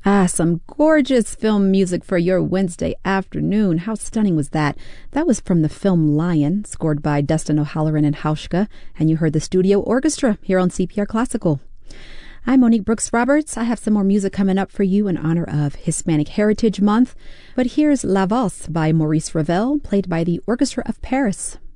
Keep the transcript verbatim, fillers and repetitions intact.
Ah, some gorgeous film music for your Wednesday afternoon. How stunning was that? That was from the film Lion, scored by Dustin O'Halloran and Hauschka, and you heard the Studio Orchestra here on C P R Classical. I'm Monique Brooks Roberts. I have some more music coming up for you in honor of Hispanic Heritage Month, but here's La Valse by Maurice Ravel, played by the Orchestra of Paris.